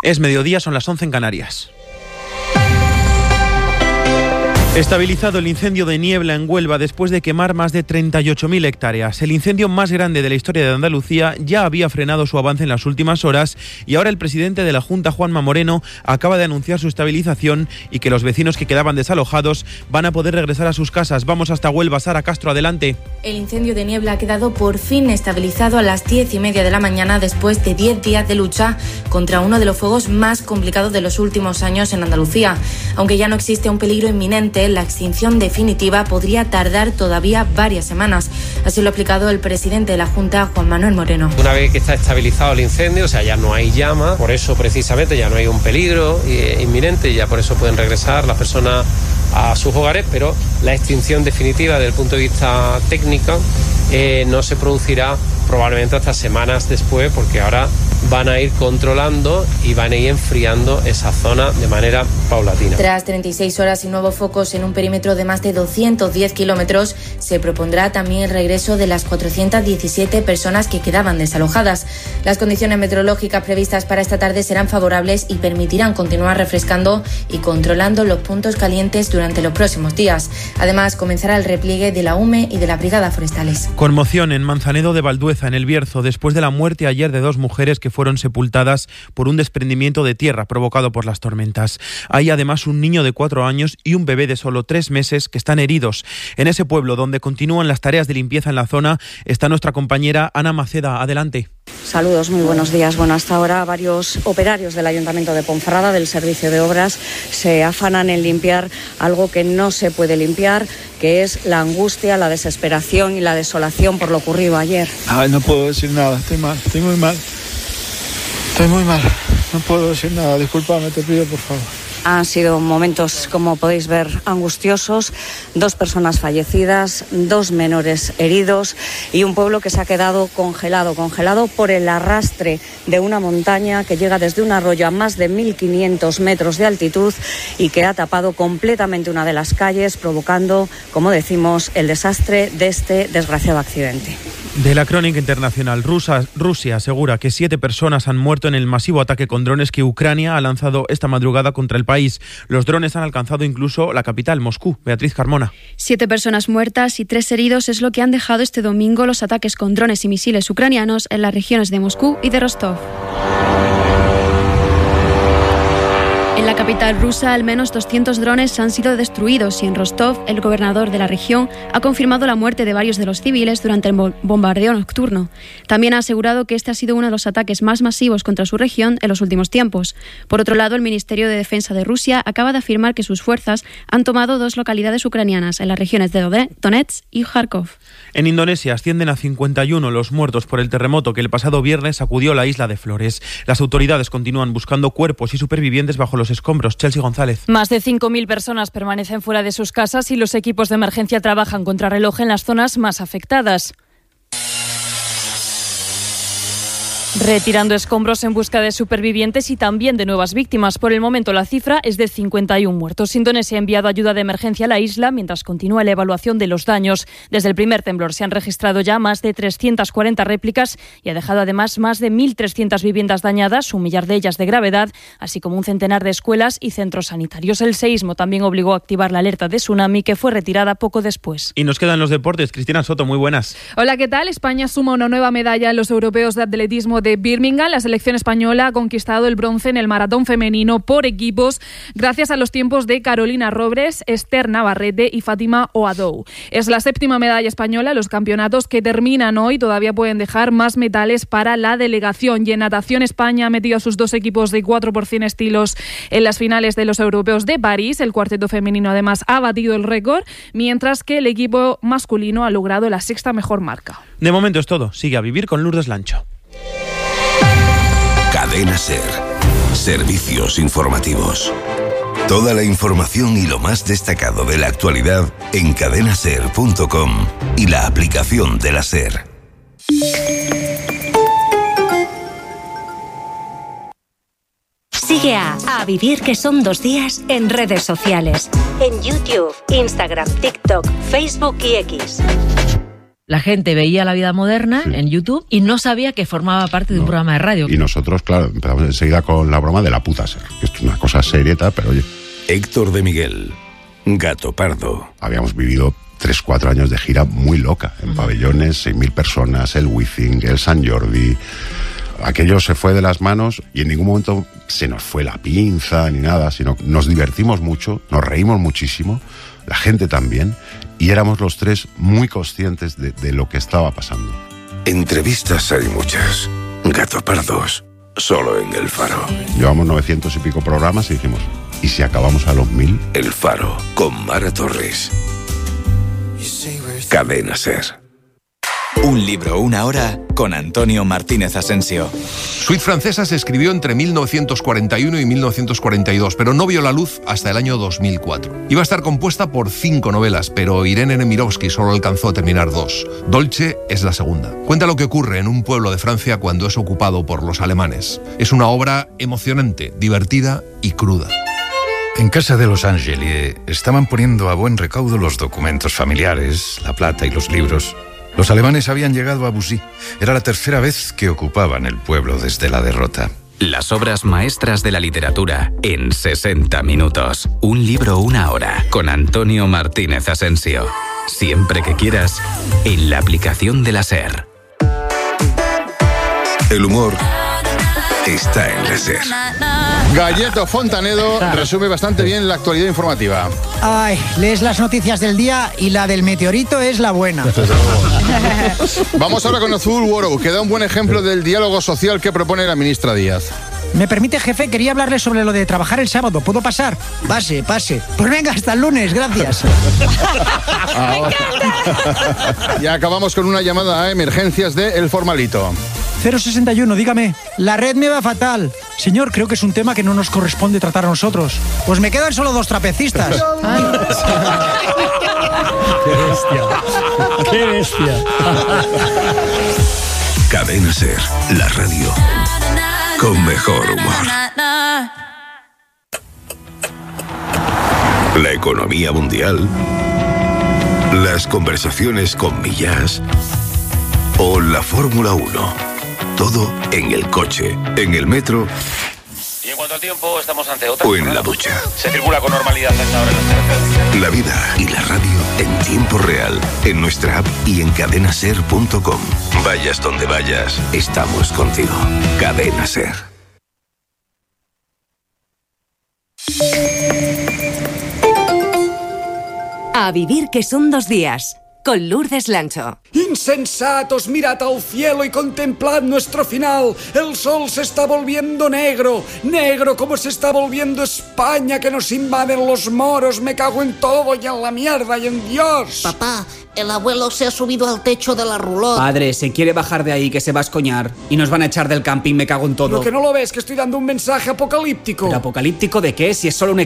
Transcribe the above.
Es mediodía, son las 11 en Canarias. Estabilizado el incendio de niebla en Huelva después de quemar más de 38.000 hectáreas. El incendio más grande de la historia de Andalucía ya había frenado su avance en las últimas horas y ahora el presidente de la Junta, Juanma Moreno, acaba de anunciar su estabilización y que los vecinos que quedaban desalojados van a poder regresar a sus casas. Vamos hasta Huelva. Sara Castro, adelante. El incendio de niebla ha quedado por fin estabilizado a las 10:30 de la mañana después de 10 días de lucha contra uno de los fuegos más complicados de los últimos años en Andalucía. Aunque ya no existe un peligro inminente, la extinción definitiva podría tardar todavía varias semanas. Así lo ha explicado el presidente de la Junta, Juan Manuel Moreno. Una vez que está estabilizado el incendio, o sea, ya no hay llama, por eso precisamente ya no hay un peligro inminente y ya por eso pueden regresar las personas a sus hogares, pero la extinción definitiva desde el punto de vista técnico no se producirá probablemente hasta semanas después, porque ahora van a ir controlando y van a ir enfriando esa zona de manera paulatina. Tras 36 horas y nuevos focos en un perímetro de más de 210 kilómetros, se propondrá también el regreso de las 417 personas que quedaban desalojadas. Las condiciones meteorológicas previstas para esta tarde serán favorables y permitirán continuar refrescando y controlando los puntos calientes durante los próximos días. Además, comenzará el repliegue de la UME y de las brigadas forestales. Conmoción en Manzanedo de Valdueza, en El Bierzo, después de la muerte ayer de 2 mujeres que fueron sepultadas por un desprendimiento de tierra provocado por las tormentas. Hay además un niño de 4 años y un bebé de solo 3 meses que están heridos. En ese pueblo, donde continúan las tareas de limpieza en la zona, está nuestra compañera Ana Maceda. Adelante. Saludos, muy buenos días. Bueno, hasta ahora varios operarios del Ayuntamiento de Ponferrada, del Servicio de Obras, se afanan en limpiar algo que no se puede limpiar, que es la angustia, la desesperación y la desolación por lo ocurrido ayer. Ay, no puedo decir nada, estoy mal, estoy muy mal. Estoy muy mal, no puedo decir nada, discúlpame, te pido por favor. Han sido momentos, como podéis ver, angustiosos. 2 personas fallecidas, 2 menores heridos y un pueblo que se ha quedado congelado por el arrastre de una montaña que llega desde un arroyo a más de 1.500 metros de altitud y que ha tapado completamente una de las calles, provocando, como decimos, el desastre de este desgraciado accidente. De la crónica internacional, Rusia asegura que 7 personas han muerto en el masivo ataque con drones que Ucrania ha lanzado esta madrugada contra el país. Los drones han alcanzado incluso la capital, Moscú. Beatriz Carmona. 7 personas muertas y 3 heridos es lo que han dejado este domingo los ataques con drones y misiles ucranianos en las regiones de Moscú y de Rostov. En la capital rusa, al menos 200 drones han sido destruidos y en Rostov, el gobernador de la región ha confirmado la muerte de varios de los civiles durante el bombardeo nocturno. También ha asegurado que este ha sido uno de los ataques más masivos contra su región en los últimos tiempos. Por otro lado, el Ministerio de Defensa de Rusia acaba de afirmar que sus fuerzas han tomado 2 localidades ucranianas en las regiones de Donetsk y Kharkov. En Indonesia ascienden a 51 los muertos por el terremoto que el pasado viernes sacudió la isla de Flores. Las autoridades continúan buscando cuerpos y supervivientes bajo los escombros. Chelsea González. Más de 5.000 personas permanecen fuera de sus casas y los equipos de emergencia trabajan contrarreloj en las zonas más afectadas, retirando escombros en busca de supervivientes y también de nuevas víctimas. Por el momento la cifra es de 51 muertos. Indonesia ha enviado ayuda de emergencia a la isla mientras continúa la evaluación de los daños. Desde el primer temblor se han registrado ya más de 340 réplicas y ha dejado además más de 1.300 viviendas dañadas, 1 millar de ellas de gravedad, así como un centenar de escuelas y centros sanitarios. El seísmo también obligó a activar la alerta de tsunami, que fue retirada poco después. Y nos quedan los deportes. Cristina Soto, muy buenas. Hola, ¿qué tal? España suma una nueva medalla en los europeos de atletismo de Birmingham. La selección española ha conquistado el bronce en el maratón femenino por equipos gracias a los tiempos de Carolina Robres, Esther Navarrete y Fátima Oadou. Es la 7ª medalla española en los campeonatos que terminan hoy. Todavía pueden dejar más metales para la delegación. Y en natación, España ha metido a sus 2 equipos de 4 por 100 estilos en las finales de los europeos de París. El cuarteto femenino además ha batido el récord, mientras que el equipo masculino ha logrado la 6ª mejor marca. De momento es todo. Sigue a vivir con Lourdes Lancho. Cadena SER. Servicios informativos. Toda la información y lo más destacado de la actualidad en cadenaser.com y la aplicación de la SER. Sigue a Vivir, que son 2 días, en redes sociales. En YouTube, Instagram, TikTok, Facebook y X. La gente veía La Vida Moderna en YouTube y no sabía que formaba parte de un programa de radio. Y nosotros, claro, empezamos enseguida con la broma de la puta SER, que esto es una cosa seria y tal, pero oye... Héctor de Miguel, Gato Pardo. Habíamos vivido 3-4 años de gira muy loca, en pabellones, 6.000 personas, el Wizzing, el Sant Jordi... Aquello se fue de las manos y en ningún momento se nos fue la pinza ni nada, sino nos divertimos mucho, nos reímos muchísimo, la gente también, y éramos los tres muy conscientes de lo que estaba pasando. Entrevistas hay muchas. Gato Pardos, solo en El Faro. Llevamos 900 y pico programas y dijimos, ¿y si acabamos a los 1000? El Faro, con Mara Torres. Cadena SER. Un libro, una hora, con Antonio Martínez Asensio. Suite Francesa se escribió entre 1941 y 1942, pero no vio la luz hasta el año 2004. Iba a estar compuesta por 5 novelas, pero Irene Nemirovsky solo alcanzó a terminar 2. Dolce es la segunda. Cuenta lo que ocurre en un pueblo de Francia cuando es ocupado por los alemanes. Es una obra emocionante, divertida y cruda. En casa de los Angeli estaban poniendo a buen recaudo los documentos familiares, la plata y los libros. Los alemanes habían llegado a Bussy. Era la 3ª vez que ocupaban el pueblo desde la derrota. Las obras maestras de la literatura en 60 minutos. Un libro, una hora, con Antonio Martínez Asensio. Siempre que quieras, en la aplicación de la SER. El humor está en la SER. Galleto Fontanedo resume bastante bien la actualidad informativa. Ay, lees las noticias del día y la del meteorito es la buena. Vamos ahora con Azul World, que da un buen ejemplo del diálogo social que propone la ministra Díaz. ¿Me permite, jefe? Quería hablarle sobre lo de trabajar el sábado. ¿Puedo pasar? Pase. Pues venga, hasta el lunes, gracias. Y acabamos con una llamada a emergencias de El Formalito. 061, dígame. La red me va fatal. Señor, creo que es un tema que no nos corresponde tratar a nosotros. Pues me quedan solo 2 trapecistas. ¡Qué bestia! Cadena SER, la radio con mejor humor. La economía mundial, las conversaciones con Millás o la Fórmula 1. Todo en el coche, en el metro. Y en cuanto al tiempo, estamos ante otra. O en la ducha. Se circula con normalidad a esta hora en las carreteras. La vida y la radio en tiempo real, en nuestra app y en cadenaser.com. Vayas donde vayas, estamos contigo. Cadena SER. A vivir que son 2 días. Con Lourdes Lancho. Insensatos, mirad al cielo y contemplad nuestro final. El sol se está volviendo negro. Negro como se está volviendo España, que nos invaden los moros. Me cago en todo y en la mierda y en Dios. Papá, el abuelo se ha subido al techo de la roulotte. Padre, se quiere bajar de ahí, que se va a escoñar. Y nos van a echar del camping, me cago en todo. Lo que no lo ves, que estoy dando un mensaje apocalíptico. ¿Pero apocalíptico de qué? Si es solo un